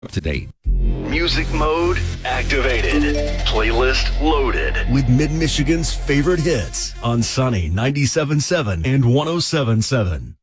Up to date. Music mode activated. Playlist loaded. With Mid-Michigan's favorite hits on Sunny 97.7 and 107.7.